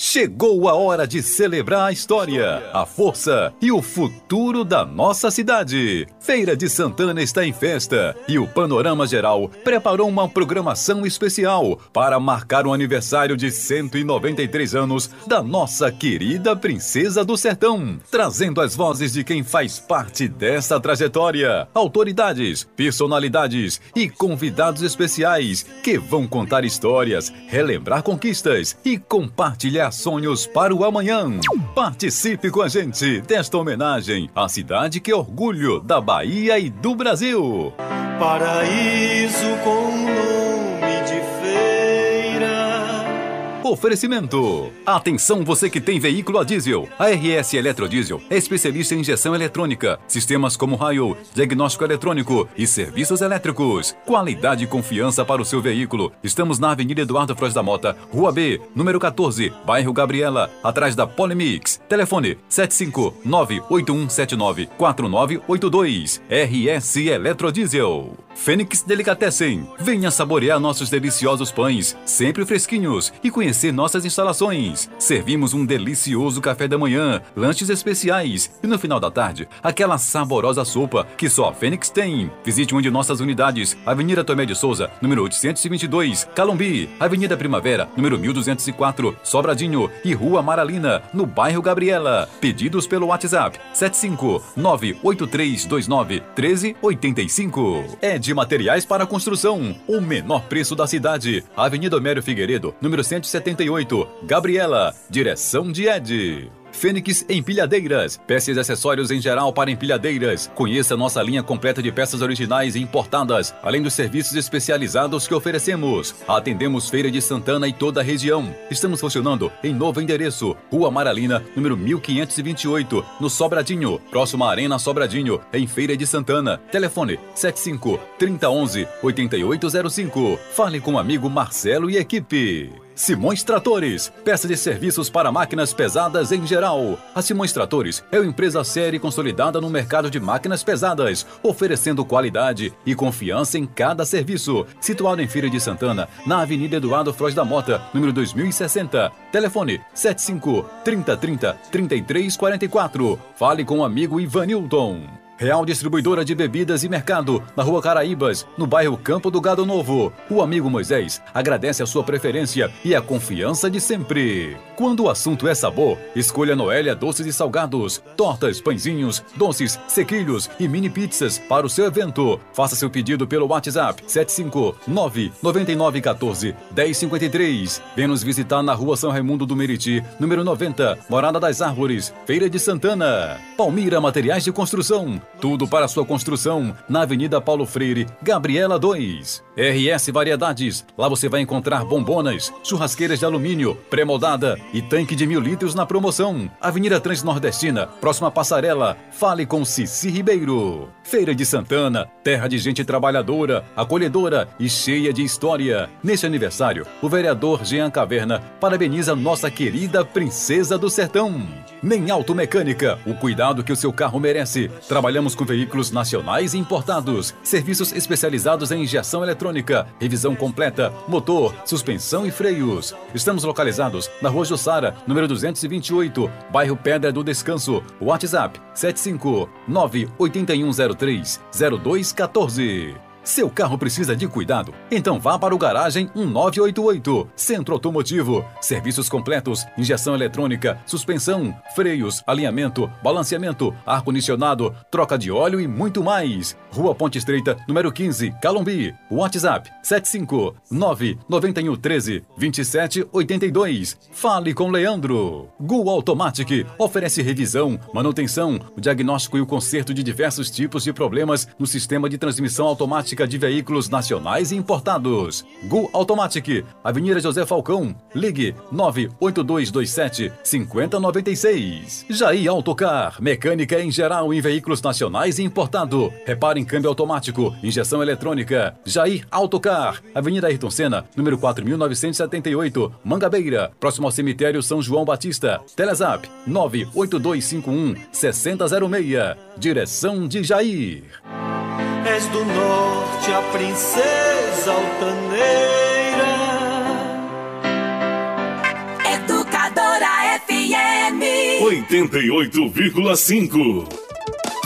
Chegou a hora de celebrar a história, a força e o futuro da nossa cidade. Feira de Santana está em festa e o Panorama Geral preparou uma programação especial para marcar o aniversário de 193 anos da nossa querida Princesa do Sertão, trazendo as vozes de quem faz parte dessa trajetória, autoridades, personalidades e convidados especiais que vão contar histórias, relembrar conquistas e compartilhar sonhos para o amanhã. Participe com a gente desta homenagem à cidade que é orgulho da Bahia e do Brasil. Paraíso com nome de feira. Oferecimento. Atenção você que tem veículo a diesel. A RS Eletrodiesel é especialista em injeção eletrônica, sistemas como raio, diagnóstico eletrônico e serviços elétricos. Qualidade e confiança para o seu veículo. Estamos na Avenida Eduardo Frois da Mota, Rua B, número 14, bairro Gabriela, atrás da Polimix. Telefone 759-8179-4982. RS Eletrodiesel. Fênix Delicatessen. Venha saborear nossos deliciosos pães, sempre fresquinhos, e conhecer nossas instalações. Servimos um delicioso café da manhã, lanches especiais e no final da tarde, aquela saborosa sopa que só a Fênix tem. Visite uma de nossas unidades, Avenida Tomé de Souza, número 822, Calombi, Avenida Primavera, número 1204, Sobradinho e Rua Maralina, no bairro Gabriela. Pedidos pelo WhatsApp 759-8229-1385. É de materiais para construção, o menor preço da cidade. Avenida Homério Figueiredo, número 178, Gabriela, direção de Ed. Fênix Empilhadeiras, peças e acessórios em geral para empilhadeiras. Conheça nossa linha completa de peças originais e importadas, além dos serviços especializados que oferecemos. Atendemos Feira de Santana e toda a região. Estamos funcionando em novo endereço, Rua Maralina, número 1528, no Sobradinho, próximo à Arena Sobradinho, em Feira de Santana. Telefone 75-3011-8805. Fale com o amigo Marcelo e equipe. Simões Tratores, peças de serviços para máquinas pesadas em geral. A Simões Tratores é uma empresa séria e consolidada no mercado de máquinas pesadas, oferecendo qualidade e confiança em cada serviço. Situado em Feira de Santana, na Avenida Eduardo Frois da Mota, número 2060. Telefone 75-3030-3344. Fale com o amigo Ivanilton. Real Distribuidora de Bebidas e Mercado, na Rua Caraíbas, no bairro Campo do Gado Novo. O amigo Moisés agradece a sua preferência e a confiança de sempre. Quando o assunto é sabor, escolha Noélia Doces e Salgados, tortas, pãezinhos, doces, sequilhos e mini pizzas para o seu evento. Faça seu pedido pelo WhatsApp 759-9914-1053. Venha nos visitar na Rua São Raimundo do Meriti, número 90, Morada das Árvores, Feira de Santana. Palmira Materiais de Construção. Tudo para sua construção, na Avenida Paulo Freire, Gabriela 2. RS Variedades, lá você vai encontrar bombonas, churrasqueiras de alumínio, pré-moldada e tanque de 1000 litros na promoção. Avenida Transnordestina, próxima passarela. Fale com Cici Ribeiro. Feira de Santana, terra de gente trabalhadora, acolhedora e cheia de história. Neste aniversário, o vereador Jean Caverna parabeniza nossa querida Princesa do Sertão. Nem Automecânica, o cuidado que o seu carro merece. Trabalhamos com veículos nacionais e importados, serviços especializados em injeção eletrônica, revisão completa, motor, suspensão e freios. Estamos localizados na Rua Jussara, número 228, bairro Pedra do Descanso. WhatsApp 759-8103-0214. Seu carro precisa de cuidado? Então vá para o Garagem 1988, Centro Automotivo. Serviços completos, injeção eletrônica, suspensão, freios, alinhamento, balanceamento, ar-condicionado, troca de óleo e muito mais. Rua Ponte Estreita, número 15, Calombi. WhatsApp 759-9113-2782. Fale com Leandro. Gol Automatic oferece revisão, manutenção, diagnóstico e o conserto de diversos tipos de problemas no sistema de transmissão automática de veículos nacionais e importados. Gol Automatic, Avenida José Falcão, ligue 98227-5096. Jair Autocar, mecânica em geral em veículos nacionais e importado. Repare em câmbio automático, injeção eletrônica. Jair Autocar, Avenida Ayrton Senna, número 4978, Mangabeira, próximo ao cemitério São João Batista. Telezap 98251-6006. Direção de Jair. És do norte a princesa altaneira. Educadora 88,5.